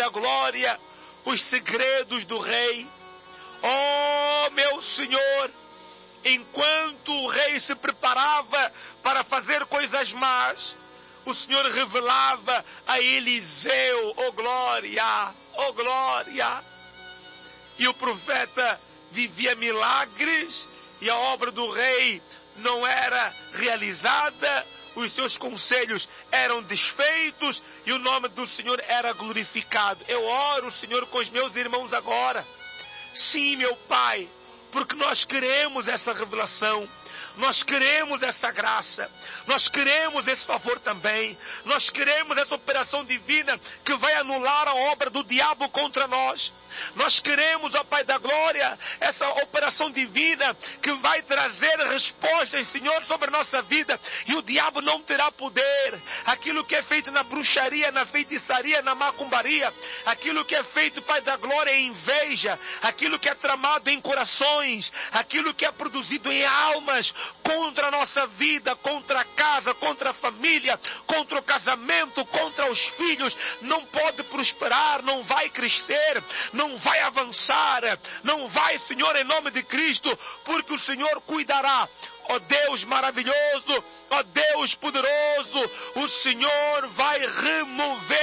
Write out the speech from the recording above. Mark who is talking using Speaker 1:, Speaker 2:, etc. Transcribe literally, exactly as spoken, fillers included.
Speaker 1: da glória, os segredos do rei. Oh, meu Senhor, enquanto o rei se preparava para fazer coisas más, o Senhor revelava a Eliseu, oh glória, oh glória. E o profeta vivia milagres e a obra do rei não era realizada, os seus conselhos eram desfeitos e o nome do Senhor era glorificado. Eu oro, Senhor, com os meus irmãos agora. Sim, meu Pai, porque nós queremos essa revelação. Nós queremos essa graça, nós queremos esse favor também, nós queremos essa operação divina que vai anular a obra do diabo contra nós. Nós queremos, ó Pai da glória, essa operação divina que vai trazer respostas, Senhor, sobre a nossa vida, e o diabo não terá poder. Aquilo que é feito na bruxaria, na feitiçaria, na macumbaria, aquilo que é feito, Pai da glória, em inveja, aquilo que é tramado em corações, aquilo que é produzido em almas, contra a nossa vida, contra a casa, contra a família, contra o casamento, contra os filhos, não pode prosperar, não vai crescer, não vai avançar, não vai, Senhor, em nome de Cristo, porque o Senhor cuidará. Ó Deus maravilhoso, ó Deus poderoso, o Senhor vai remover